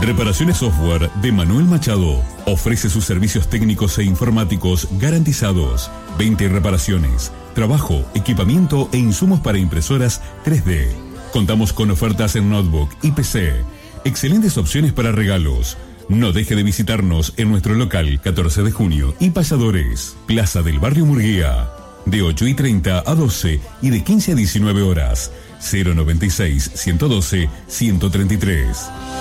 Reparaciones Software de Manuel Machado. Ofrece sus servicios técnicos e informáticos garantizados. 20 reparaciones, trabajo, equipamiento e insumos para impresoras 3D. Contamos con ofertas en notebook y PC. Excelentes opciones para regalos. No deje de visitarnos en nuestro local 14 de junio y Payadores, Plaza del Barrio Murguía. De 8:30 a 12 y de 15 a 19 horas. 096 112 133.